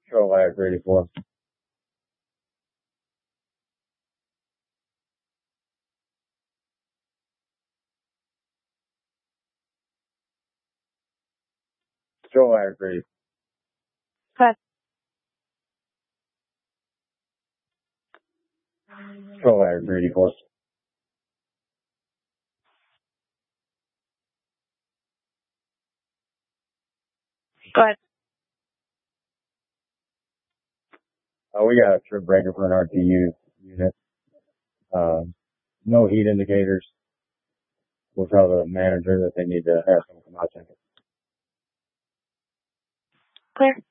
Control lag 34. Control lag 3. Cut. Control lag 34. Go ahead. We got a trip breaker for an RTU unit. No heat indicators. We'll tell the manager that they need to have someone come out check it. Clear.